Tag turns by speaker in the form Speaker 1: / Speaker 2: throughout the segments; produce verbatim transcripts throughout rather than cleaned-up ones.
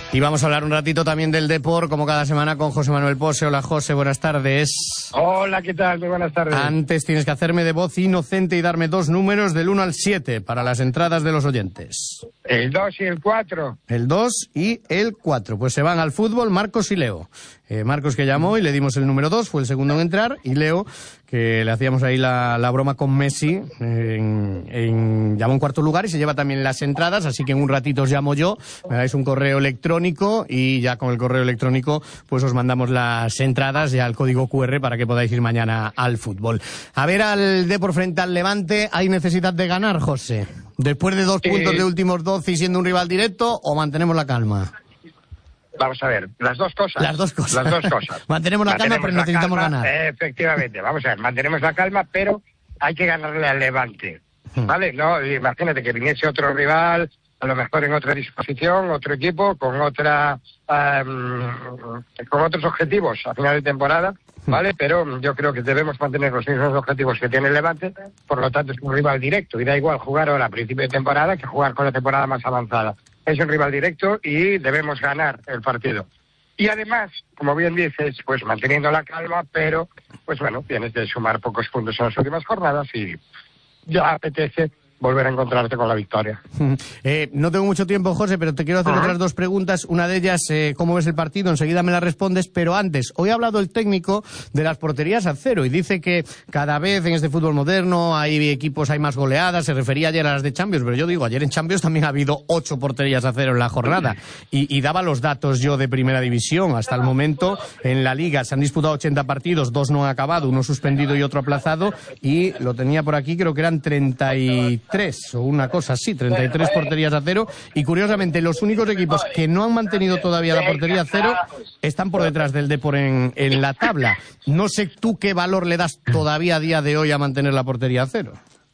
Speaker 1: Y vamos a hablar un ratito también del Depor, como cada semana, con José Manuel Pose. Hola, José, buenas tardes.
Speaker 2: Hola, ¿qué tal? Muy buenas tardes.
Speaker 1: Antes tienes que hacerme de voz inocente y darme dos números del uno al siete para las entradas de los oyentes.
Speaker 2: El dos y el cuatro.
Speaker 1: El dos y el cuatro. Pues se van al fútbol Marcos y Leo. Eh, Marcos, que llamó y le dimos el número dos, fue el segundo en entrar, y Leo, que le hacíamos ahí la, la broma con Messi, en, en, llamó en cuarto lugar y se lleva también las entradas, así que en un ratito os llamo yo, me dais un correo electrónico y ya con el correo electrónico pues os mandamos las entradas y al código cu erre para que podáis ir mañana al fútbol. A ver, al Depor frente al Levante, ¿hay necesidad de ganar, José? Después de dos eh... puntos de últimos doce y siendo un rival directo, ¿o mantenemos la calma?
Speaker 2: Vamos a ver, las dos cosas.
Speaker 1: Las dos cosas.
Speaker 2: Las dos cosas.
Speaker 1: mantenemos la
Speaker 2: mantenemos
Speaker 1: calma, pero
Speaker 2: la
Speaker 1: necesitamos
Speaker 2: calma,
Speaker 1: ganar.
Speaker 2: Efectivamente, vamos a ver, mantenemos la calma, pero hay que ganarle al Levante. ¿Vale? No, imagínate que viniese otro rival, a lo mejor en otra disposición, otro equipo, con otra um, con otros objetivos a final de temporada, ¿vale? Pero yo creo que debemos mantener los mismos objetivos que tiene el Levante, por lo tanto es un rival directo, y da igual jugar ahora a principio de temporada que jugar con la temporada más avanzada. Es un rival directo y debemos ganar el partido. Y además, como bien dices, pues manteniendo la calma, pero, pues bueno, tienes de sumar pocos puntos en las últimas jornadas y ya apetece volver a encontrarte con la victoria.
Speaker 1: Eh, no tengo mucho tiempo, José, pero te quiero hacer uh-huh. otras dos preguntas. Una de ellas, eh, ¿cómo ves el partido? Enseguida me la respondes, pero antes, hoy ha hablado el técnico de las porterías a cero y dice que cada vez en este fútbol moderno hay equipos, hay más goleadas. Se refería ayer a las de Champions, pero yo digo, ayer en Champions también ha habido ocho porterías a cero en la jornada. Y, y daba los datos yo de Primera División. Hasta el momento, en la Liga se han disputado ochenta partidos, dos no han acabado, uno suspendido y otro aplazado, y lo tenía por aquí, creo que eran treinta y tres o una cosa así, treinta y tres porterías a cero, y curiosamente los únicos equipos que no han mantenido todavía la portería a cero están por detrás del Depor en, en la tabla. No sé tú qué valor le das todavía a día de hoy a mantener la portería a cero.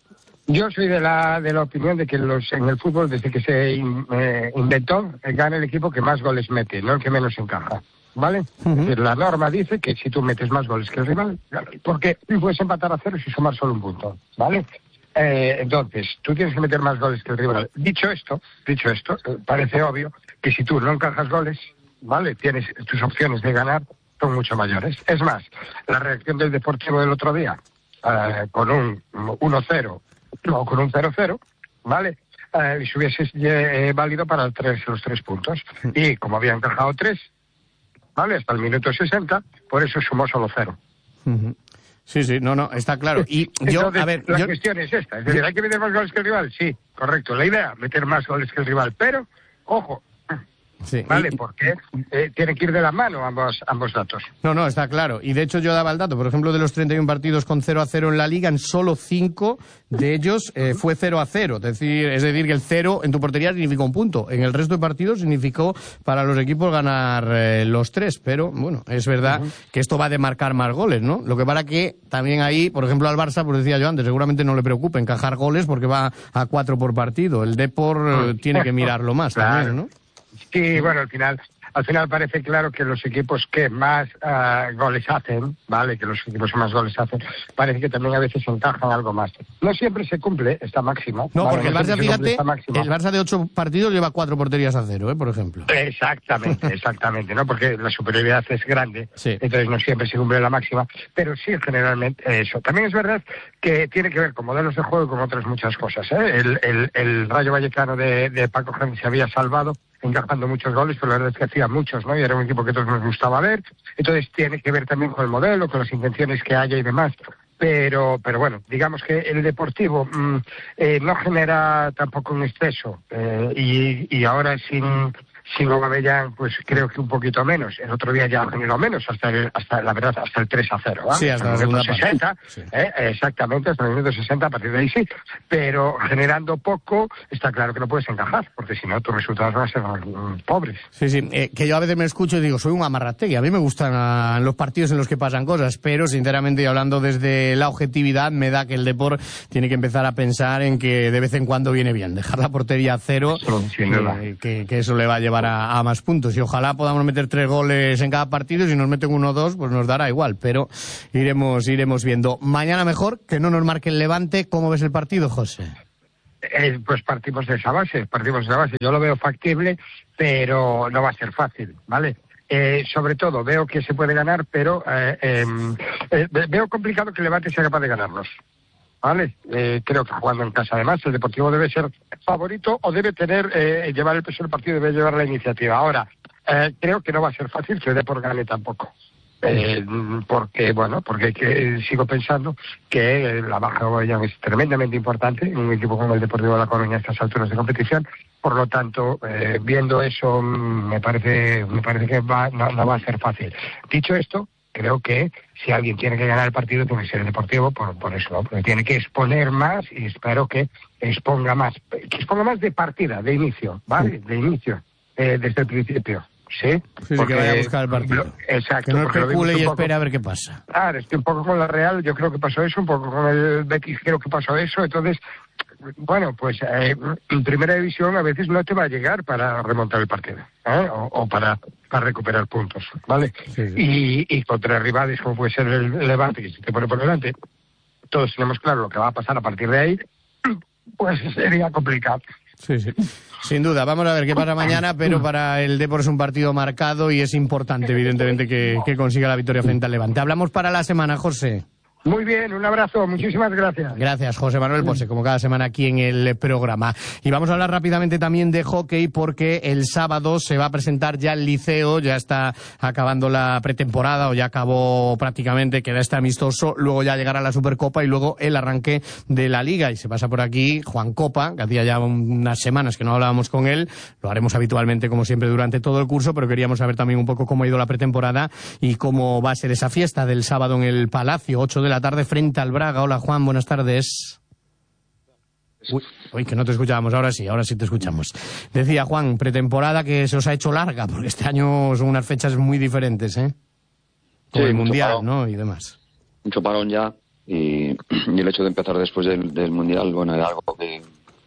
Speaker 2: Yo soy de la de la opinión de que los en el fútbol, desde que se in, eh, inventó, gana el equipo que más goles mete, no el que menos encaja. ¿Vale? Uh-huh. Es decir, la norma dice que si tú metes más goles que el rival, porque puedes empatar a cero y sumar solo un punto, ¿vale? Eh, entonces, tú tienes que meter más goles que el rival. Dicho esto, dicho esto, eh, parece obvio que si tú no encajas goles, ¿vale? Tienes tus opciones de ganar son mucho mayores. Es más, la reacción del Deportivo del otro día, eh, con un uno cero o con un cero cero, ¿vale? Eh, y si hubiese eh, válido para el tres, los tres puntos. Y como había encajado tres, ¿vale? Hasta el minuto sesenta, por eso sumó solo cero.
Speaker 1: Uh-huh. Sí, sí, no, no, está claro. Y yo,
Speaker 2: Entonces,
Speaker 1: a ver,
Speaker 2: la
Speaker 1: yo...
Speaker 2: cuestión es esta, es decir, ¿hay que meter más goles que el rival? Sí, correcto, la idea, meter más goles que el rival, pero, ojo, sí, vale, y, porque eh, tienen que ir de la mano ambos, ambos datos.
Speaker 1: No, no, está claro. Y de hecho yo daba el dato, por ejemplo, de los treinta y uno partidos con cero a cero en la Liga, en solo cinco de ellos eh, fue cero a cero. Es decir, es decir, que el cero en tu portería significó un punto. En el resto de partidos significó para los equipos ganar eh, los tres. Pero, bueno, es verdad uh-huh. que esto va a demarcar más goles, ¿no? Lo que para que también ahí, por ejemplo, al Barça, pues decía yo antes, seguramente no le preocupe encajar goles porque va a cuatro por partido. El Depor eh, tiene que mirarlo más claro. también, ¿no?
Speaker 2: Sí, bueno, al final, al final parece claro que los equipos que más uh, goles hacen, ¿vale? Que los equipos que más goles hacen, parece que también a veces encajan algo más. No siempre se cumple esta máxima.
Speaker 1: No,
Speaker 2: ¿vale?
Speaker 1: porque el Barça, fíjate, el Barça de ocho partidos lleva cuatro porterías a cero, ¿eh? Por ejemplo.
Speaker 2: Exactamente, exactamente, ¿no? Porque la superioridad es grande,
Speaker 1: sí.
Speaker 2: Entonces no siempre se cumple la máxima, pero sí generalmente eso. También es verdad que tiene que ver con modelos de juego y con otras muchas cosas, ¿eh? El, el, el Rayo Vallecano de, de Paco Gémez se había salvado encajando muchos goles, pero la verdad es que hacía muchos, ¿no? Y era un equipo que a todos nos gustaba ver. Entonces tiene que ver también con el modelo, con las intenciones que haya y demás. Pero, pero bueno, digamos que el Deportivo mmm, eh, no genera tampoco un exceso. Eh, y, y ahora sin... Sin Aubameyang, pues creo que un poquito menos. El otro día ya generó menos, hasta el, hasta la verdad, hasta el tres a cero. ¿eh?
Speaker 1: Sí, hasta, hasta el minuto
Speaker 2: sesenta. Sí. ¿eh? Exactamente, hasta el minuto sesenta, a partir de ahí sí. Pero generando poco, está claro que no puedes encajar, porque si no, tus resultados van a ser um, pobres.
Speaker 1: Sí, sí. Eh, que yo a veces me escucho y digo, soy un amarrategui. A mí me gustan uh, los partidos en los que pasan cosas, pero sinceramente, y hablando desde la objetividad, me da que el Depor tiene que empezar a pensar en que de vez en cuando viene bien dejar la portería a cero,
Speaker 2: sí,
Speaker 1: que, que, que eso le va a llevar A, a más puntos, y ojalá podamos meter tres goles en cada partido. Si nos meten uno o dos, pues nos dará igual, pero iremos iremos viendo. Mañana mejor que no nos marque el Levante. ¿Cómo ves el partido, José?
Speaker 2: Eh, pues partimos de esa base, partimos de esa base. Yo lo veo factible, pero no va a ser fácil, ¿vale? Eh, sobre todo, veo que se puede ganar, pero eh, eh, eh, veo complicado que el Levante sea capaz de ganarnos, ¿vale? Eh, creo que jugando en casa, además, el Deportivo debe ser favorito o debe tener, eh, llevar el peso del partido, debe llevar la iniciativa. Ahora, eh, creo que no va a ser fácil que el Depor gane tampoco. Eh, porque, bueno, porque que, sigo pensando que la baja de Aubameyang es tremendamente importante en un equipo como el Deportivo de La Coruña a estas alturas de competición. Por lo tanto, eh, viendo eso, me parece me parece que va, no, no va a ser fácil. Dicho esto, creo que si alguien tiene que ganar el partido tiene que ser el Deportivo, por, por eso, ¿no? Porque tiene que exponer más y espero que exponga más, que exponga más de partida, de inicio, ¿vale? De inicio, eh, desde el principio. Sí,
Speaker 1: sí, sí, que vaya a buscar el partido.
Speaker 2: Exacto.
Speaker 1: Que no especule y espere a ver qué pasa.
Speaker 2: Claro, estoy un poco con la Real, yo creo que pasó eso, un poco con el Betis creo que pasó eso, entonces, bueno, pues eh, en primera división a veces no te va a llegar para remontar el partido, ¿eh? o, o para, para recuperar puntos, ¿vale? Sí, sí. Y, y contra rivales como puede ser el, el Levante, que se te pone por delante, todos tenemos claro lo que va a pasar a partir de ahí, pues sería complicado.
Speaker 1: Sí, sí. Sin duda, vamos a ver qué pasa mañana, pero para el Depor es un partido marcado y es importante, evidentemente, que, que consiga la victoria frente al Levante. Hablamos para la semana, José.
Speaker 2: Muy bien, un abrazo, muchísimas gracias.
Speaker 1: Gracias, José Manuel Pose, como cada semana aquí en el programa. Y vamos a hablar rápidamente también de hockey, porque el sábado se va a presentar ya el Liceo, ya está acabando la pretemporada, o ya acabó prácticamente, queda este amistoso, luego ya llegará la Supercopa y luego el arranque de la Liga. Y se pasa por aquí Juan Copa, que hacía ya unas semanas que no hablábamos con él, lo haremos habitualmente, como siempre, durante todo el curso, pero queríamos saber también un poco cómo ha ido la pretemporada y cómo va a ser esa fiesta del sábado en el Palacio, ocho de la tarde frente al Braga. Hola, Juan, buenas tardes. Uy, uy, que no te escuchábamos, ahora sí, ahora sí te escuchamos. Decía Juan, pretemporada que se os ha hecho larga, porque este año son unas fechas muy diferentes, ¿eh? Con sí, el Mundial, parón, ¿no? Y demás.
Speaker 3: Mucho parón ya, y, y el hecho de empezar después del, del Mundial, bueno, era algo que...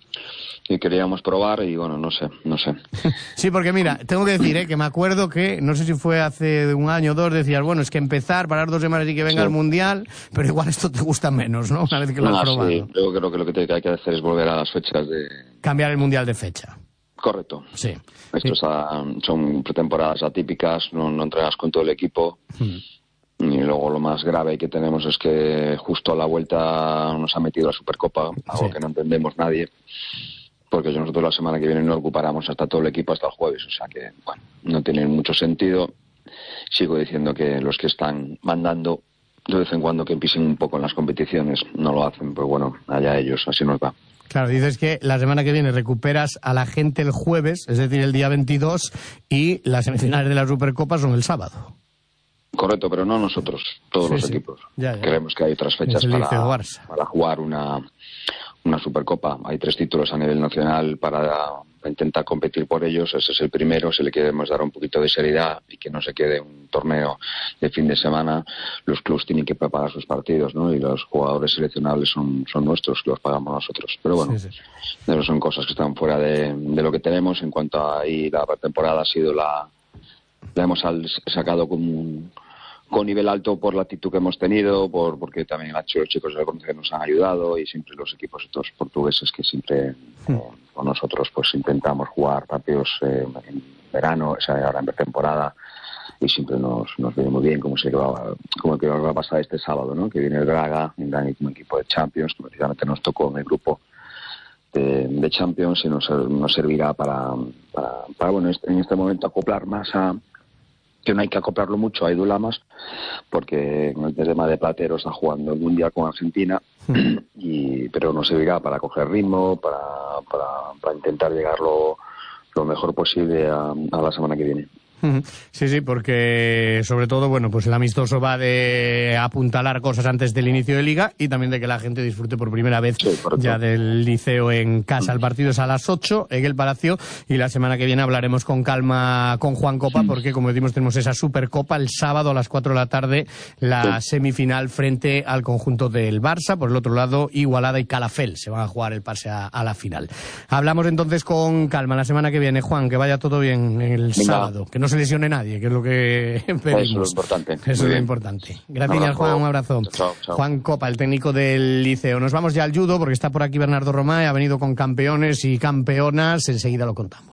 Speaker 3: que queríamos probar y bueno, no sé, no sé.
Speaker 1: Sí, porque mira, tengo que decir, ¿eh? que me acuerdo que, no sé si fue hace un año o dos, decías, bueno, es que empezar, parar dos semanas y que venga sí. el Mundial, pero igual esto te gusta menos, ¿no? Una vez que lo has ah, probado.
Speaker 3: Sí, yo creo que lo que hay que hacer es volver a las fechas de...
Speaker 1: Cambiar el Mundial de fecha.
Speaker 3: Correcto.
Speaker 1: Sí.
Speaker 3: Estos sí. son pretemporadas atípicas, no, no entrenas con todo el equipo. Hmm. Y luego lo más grave que tenemos es que justo a la vuelta nos ha metido la Supercopa, algo sí. que no entendemos nadie. Porque nosotros la semana que viene no ocuparemos hasta todo el equipo hasta el jueves, o sea que, bueno, no tiene mucho sentido. Sigo diciendo que los que están mandando de vez en cuando que pisen un poco en las competiciones, no lo hacen, pues bueno, allá ellos, así nos va.
Speaker 1: Claro, dices que la semana que viene recuperas a la gente el jueves, es decir, el día veintidós, y las semifinales de la Supercopa son el sábado.
Speaker 3: Correcto, pero no nosotros, todos sí, los sí. equipos. Ya, ya. Creemos que hay otras fechas para, para jugar una... una Supercopa. Hay tres títulos a nivel nacional para intentar competir por ellos. Ese es el primero. Si le queremos dar un poquito de seriedad y que no se quede un torneo de fin de semana, los clubes tienen que preparar sus partidos, ¿no? Y los jugadores seleccionables son, son nuestros, que los pagamos nosotros. Pero bueno, sí, sí. Pero son cosas que están fuera de, de lo que tenemos. En cuanto a ahí, la pretemporada ha sido la... la hemos sacado como un... con nivel alto por la actitud que hemos tenido, por porque también los chicos de la Coruña nos han ayudado y siempre los equipos estos portugueses que siempre sí. eh, con nosotros pues intentamos jugar partidos eh, en verano, o sea, ahora en pretemporada, y siempre nos, nos viene muy bien, como sé que va, como que nos va a pasar este sábado, ¿no? Que viene el Braga, un gran equipo de Champions, que precisamente nos tocó en el grupo de, de Champions y nos, nos servirá para, para, para bueno, en este momento acoplar más a que no hay que acoplarlo mucho a Edu Lamas, porque en el tema de Platero está jugando el Mundial con Argentina, mm. y pero nos servirá para coger ritmo, para, para, para intentar llegar lo, lo mejor posible a, a la semana que viene.
Speaker 1: Sí, sí, porque sobre todo, bueno, pues el amistoso va de apuntalar cosas antes del inicio de Liga y también de que la gente disfrute por primera vez sí, ya del Liceo en casa. El partido es a las ocho en el Palacio y la semana que viene hablaremos con calma con Juan Copa porque, como decimos, tenemos esa Supercopa el sábado a las cuatro de la tarde, la sí. semifinal frente al conjunto del Barça. Por el otro lado, Igualada y Calafell se van a jugar el pase a, a la final. Hablamos entonces con calma la semana que viene. Juan, que vaya todo bien el Venga. sábado, que no no se lesione nadie, que es lo que pedimos.
Speaker 3: Eso es lo importante.
Speaker 1: Eso es lo importante. Gracias, Juan, un abrazo.
Speaker 3: Chao, chao.
Speaker 1: Juan Copa, el técnico del Liceo. Nos vamos ya al judo, porque está por aquí Bernardo Romay, ha venido con campeones y campeonas, enseguida lo contamos.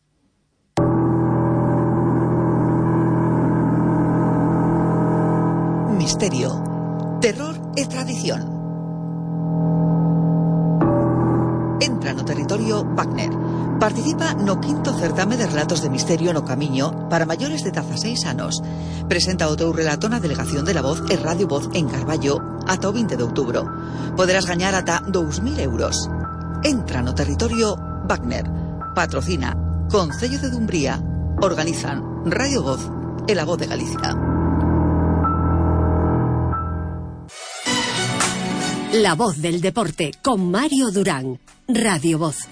Speaker 4: Misterio, terror e tradición. Entra no territorio Wagner. Participa no quinto certame de relatos de misterio no Camiño para maiores de dezaseis anos. Presenta o teu relato na Delegación de la Voz e Radio Voz en Carballo ata o vinte de outubro. Poderás gañar ata dous mil euros. Entra no territorio Wagner. Patrocina Concello de Dumbría. Organizan Radio Voz e La Voz de Galicia.
Speaker 5: La Voz del Deporte con Mario Durán. Radio Voz.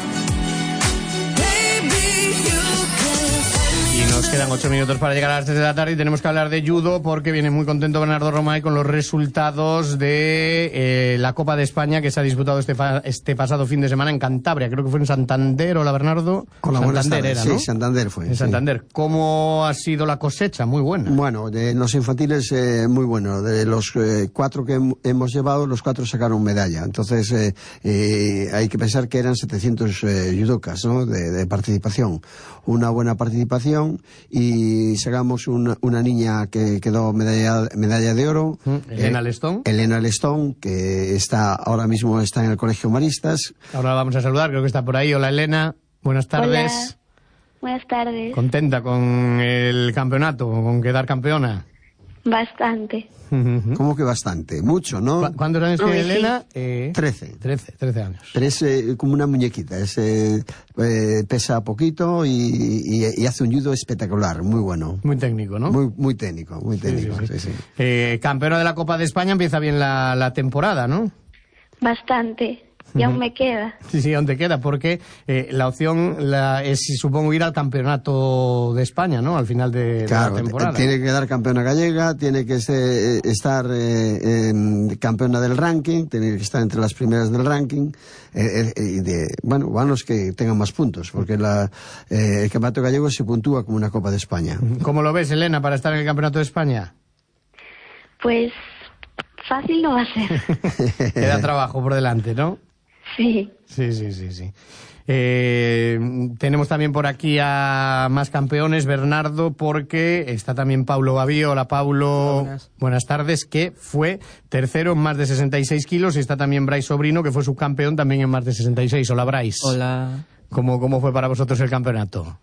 Speaker 1: Nos quedan ocho minutos para llegar a las tres de la tarde y tenemos que hablar de judo porque viene muy contento Bernardo Romay con los resultados de eh, la Copa de España que se ha disputado este, fa este pasado fin de semana en Cantabria. Creo que fue en Santander, hola Bernardo.
Speaker 6: Hola,
Speaker 1: Santander
Speaker 6: era,
Speaker 1: sí,
Speaker 6: ¿no? Santander fue.
Speaker 1: En Santander. Sí. ¿Cómo ha sido la cosecha? Muy buena.
Speaker 6: Bueno, de los infantiles eh, muy bueno. De los eh, cuatro que hemos llevado, los cuatro sacaron medalla. Entonces eh, eh, hay que pensar que eran setecientos eh, judocas, ¿no? de, de participación. Una buena participación y sacamos una, una niña que quedó medalla, medalla de oro.
Speaker 1: Mm, Elena eh, Lestón.
Speaker 6: Elena Lestón, que está ahora mismo está en el Colegio Maristas.
Speaker 1: Ahora la vamos a saludar, creo que está por ahí. Hola Elena, buenas tardes.
Speaker 7: Hola, buenas tardes.
Speaker 1: ¿Contenta con el campeonato, con quedar campeona?
Speaker 7: Bastante.
Speaker 6: ¿Cómo que bastante? Mucho, ¿no?
Speaker 1: ¿Cuántos años tiene Elena?
Speaker 6: Eh, trece.
Speaker 1: Trece, trece años.
Speaker 6: Pero es eh, como una muñequita, es, eh, eh, pesa poquito y, y, y hace un judo espectacular, muy bueno.
Speaker 1: Muy técnico, ¿no?
Speaker 6: Muy, muy técnico, muy técnico, sí, sí. Sí, sí.
Speaker 1: Eh, campeona de la Copa de España, empieza bien la, la temporada, ¿no?
Speaker 7: Bastante. Y aún me queda.
Speaker 1: Sí, sí, aún te queda, porque eh, la opción la, es, supongo, ir al campeonato de España, ¿no? Al final de,
Speaker 6: claro,
Speaker 1: de la temporada.
Speaker 6: Tiene que quedar campeona gallega, tiene que ser, estar eh, en, campeona del ranking, tiene que estar entre las primeras del ranking. Eh, eh, de, bueno, van los que tengan más puntos, porque la, eh, el campeonato gallego se puntúa como una Copa de España.
Speaker 1: ¿Cómo lo ves, Elena, para estar en el campeonato de España?
Speaker 7: Pues fácil no va a ser.
Speaker 1: Queda trabajo por delante, ¿no?
Speaker 7: Sí.
Speaker 1: Sí, sí, sí, sí. Eh, tenemos también por aquí a más campeones, Bernardo, porque está también Paulo Bavío. Hola, Paulo. Buenas. Buenas tardes, que fue tercero en más de sesenta y seis kilos. Y está también Brais Sobrino, que fue subcampeón también en más de sesenta y seis. Hola, Brais.
Speaker 8: Hola.
Speaker 1: ¿Cómo, cómo fue para vosotros el campeonato?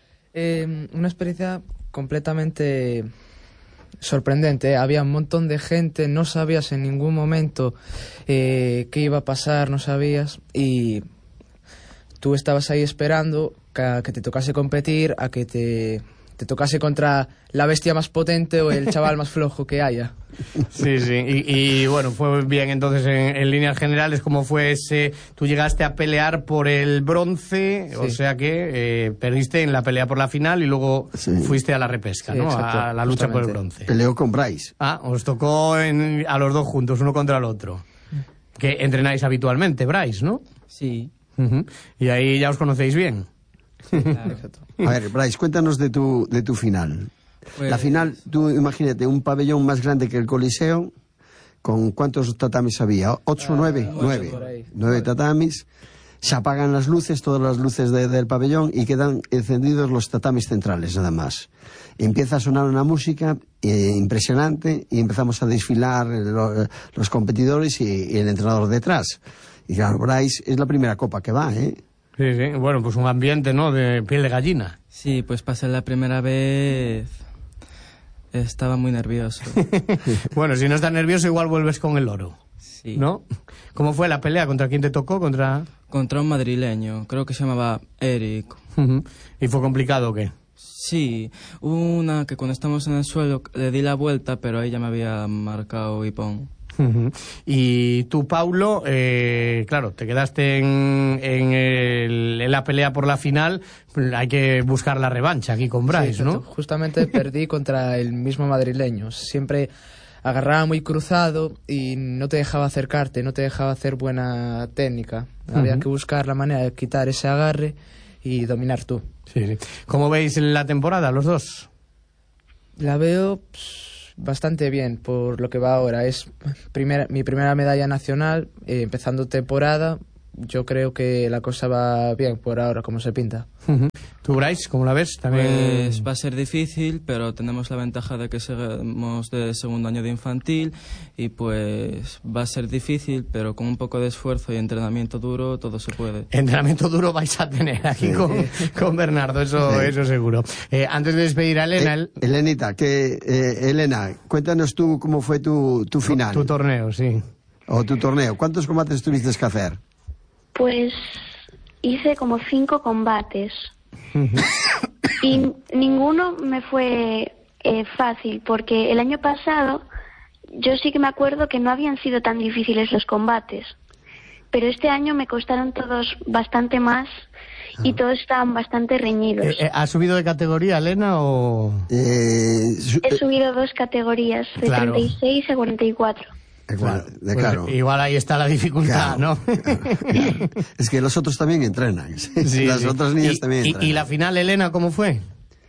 Speaker 8: Eh, una experiencia completamente sorprendente, ¿eh? Había un montón de gente, no sabías en ningún momento eh, qué iba a pasar, no sabías, y tú estabas ahí esperando que, a que te tocase competir, a que te, te tocase contra la bestia más potente o el chaval más flojo que haya.
Speaker 1: Sí, sí, y, y bueno, fue bien entonces en, en líneas generales. ¿Cómo fue ese? Tú llegaste a pelear por el bronce, sí. O sea que eh, perdiste en la pelea por la final y luego sí. fuiste a la repesca, sí, ¿no? Exacto, a la lucha justamente. Por el bronce.
Speaker 6: Peleó con Brais.
Speaker 1: Ah, os tocó en, a los dos juntos, uno contra el otro. Que entrenáis habitualmente, Brais, ¿no?
Speaker 8: Sí.
Speaker 1: Uh-huh. Y ahí ya os conocéis bien.
Speaker 8: Sí, claro, exacto.
Speaker 6: A ver, Brais, cuéntanos de tu, de tu final. Pues... La final, tú imagínate, un pabellón más grande que el Coliseo, ¿con cuántos tatamis había? ¿Ocho, ah, nueve? Nueve. Nueve tatamis. Se apagan las luces, todas las luces de, del pabellón, y quedan encendidos los tatamis centrales, nada más. Empieza a sonar una música eh, impresionante y empezamos a desfilar lo, los competidores y, y el entrenador detrás. Y claro, Brais es la primera copa que va, ¿eh?
Speaker 1: Sí, sí, bueno, pues un ambiente, ¿no?, de piel de gallina.
Speaker 8: Sí, pues pasé la primera vez, estaba muy nervioso.
Speaker 1: Bueno, si no estás nervioso, igual vuelves con el oro.
Speaker 8: Sí.
Speaker 1: ¿No? ¿Cómo fue la pelea? ¿Contra quién te tocó? ¿Contra...?
Speaker 8: Contra un madrileño, creo que se llamaba Eric.
Speaker 1: Uh-huh. ¿Y fue complicado o qué?
Speaker 8: Sí, hubo una que cuando estamos en el suelo le di la vuelta, pero ahí ya me había marcado Ipón.
Speaker 1: Uh-huh. Y tú, Paulo, eh, claro, te quedaste en, en, el, en la pelea por la final. Hay que buscar la revancha aquí con Brais, sí, ¿no?
Speaker 8: Justamente perdí contra el mismo madrileño. Siempre agarraba muy cruzado y no te dejaba acercarte, no te dejaba hacer buena técnica. Uh-huh. Había que buscar la manera de quitar ese agarre y dominar tú.
Speaker 1: Sí, sí. ¿Cómo veis la temporada, los dos?
Speaker 8: La veo pues, bastante bien por lo que va ahora. Es primera, mi primera medalla nacional, eh, empezando temporada. Yo creo que la cosa va bien por ahora, como se pinta.
Speaker 1: Uh-huh. ¿Tú, Bryce, cómo la ves? ¿También?
Speaker 9: Pues va a ser difícil, pero tenemos la ventaja de que seguimos de segundo año de infantil y pues va a ser difícil, pero con un poco de esfuerzo y entrenamiento duro todo se puede.
Speaker 1: Entrenamiento duro vais a tener aquí con, con Bernardo, eso, eso seguro. Eh, antes de despedir a Elena...
Speaker 6: Eh, el... Elenita, que, eh, Elena, cuéntanos tú cómo fue tu, tu final.
Speaker 1: Tu, tu torneo, sí.
Speaker 6: O tu torneo. ¿Cuántos combates tuviste que hacer?
Speaker 7: Pues hice como cinco combates y ninguno me fue eh, fácil, porque el año pasado yo sí que me acuerdo que no habían sido tan difíciles los combates, pero este año me costaron todos bastante más y todos estaban bastante reñidos.
Speaker 1: Eh, eh, ¿Has subido de categoría, Elena, o...?
Speaker 6: Eh, su
Speaker 7: He subido dos categorías, de claro. treinta y seis a cuarenta y cuatro.
Speaker 6: Claro, de claro.
Speaker 1: Pues igual ahí está la dificultad,
Speaker 6: claro,
Speaker 1: ¿no?
Speaker 6: Claro, claro. Es que los otros también entrenan. Sí, Las sí. otras niñas
Speaker 1: y,
Speaker 6: también entrenan.
Speaker 1: ¿Y la final, Elena, cómo fue?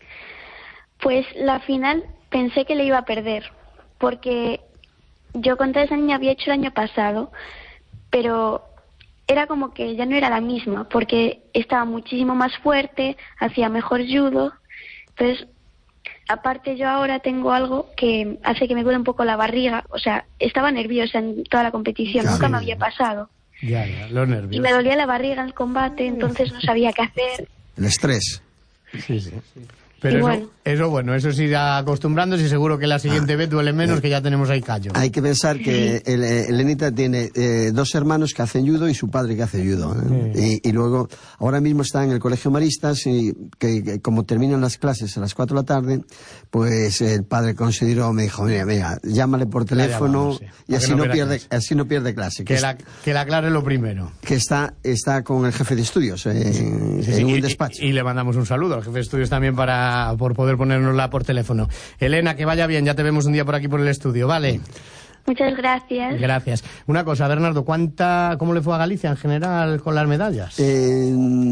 Speaker 7: Pues la final pensé que le iba a perder, porque yo contra esa niña había hecho el año pasado, pero era como que ya no era la misma, porque estaba muchísimo más fuerte, hacía mejor judo, entonces... Aparte yo ahora tengo algo que hace que me duele un poco la barriga, o sea, estaba nerviosa en toda la competición, claro, nunca me había pasado.
Speaker 1: Ya, ya, los nervios.
Speaker 7: Y me dolía la barriga en el combate, entonces no sabía qué hacer.
Speaker 6: El estrés.
Speaker 1: Sí, sí. Pero eso bueno. eso, bueno, eso sí, acostumbrándose y seguro que la siguiente ah, vez duele menos, eh, que ya tenemos ahí callo.
Speaker 6: Hay que pensar que el, Elenita tiene eh, dos hermanos que hacen judo y su padre que hace judo. ¿eh? Sí. Y, y luego, ahora mismo está en el Colegio Maristas y que, que como terminan las clases a las cuatro de la tarde, pues el padre consideró, me dijo, mira, mira, llámale por teléfono llamamos, sí, y así no, no pierde clase. así no pierde clase.
Speaker 1: Que,
Speaker 6: que,
Speaker 1: la, que la aclare lo primero.
Speaker 6: Que está, está con el jefe de estudios eh,
Speaker 1: sí,
Speaker 6: en,
Speaker 1: sí,
Speaker 6: en
Speaker 1: sí,
Speaker 6: un
Speaker 1: y,
Speaker 6: despacho.
Speaker 1: Y, y le mandamos un saludo al jefe de estudios también para por poder ponernosla por teléfono. Elena, que vaya bien, ya te vemos un día por aquí por el estudio, ¿vale?
Speaker 7: Muchas gracias.
Speaker 1: Gracias. Una cosa, Bernardo, ¿cuánta, ¿cómo le fue a Galicia en general con las medallas?
Speaker 6: Eh,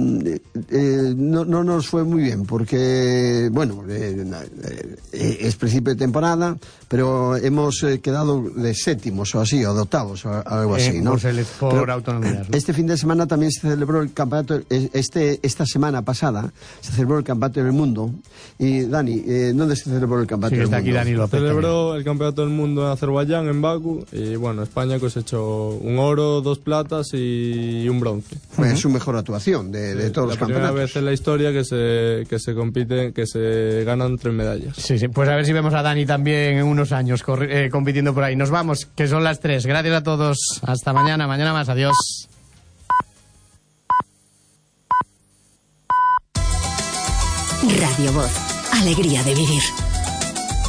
Speaker 6: eh, no, no nos fue muy bien, porque, bueno, eh, eh, es principio de temporada, pero hemos eh, quedado de séptimos o así, o de octavos, o algo así,
Speaker 1: eh,
Speaker 6: ¿no?
Speaker 1: Por, por autonomías, ¿no?
Speaker 6: Este fin de semana también se celebró el campeonato, este, esta semana pasada, se celebró el campeonato del mundo. Y, Dani, eh, ¿dónde se celebró el campeonato
Speaker 1: sí,
Speaker 6: del
Speaker 1: está
Speaker 6: mundo?
Speaker 1: Aquí Dani López.
Speaker 10: Se celebró
Speaker 1: también.
Speaker 10: el campeonato del mundo en Azerbaiyán, en Bakú, y bueno, España cosechó un oro, dos platas y un bronce.
Speaker 6: Fue uh-huh. su mejor actuación de, de todos
Speaker 10: la
Speaker 6: los campeonatos.
Speaker 10: La primera vez en la historia que se, que se compite, que se ganan tres medallas.
Speaker 1: Sí, sí, pues a ver si vemos a Dani también en unos años corri- eh, compitiendo por ahí. Nos vamos, que son las tres. Gracias a todos. Hasta mañana, mañana más. Adiós.
Speaker 5: Radio Voz. Alegría de vivir.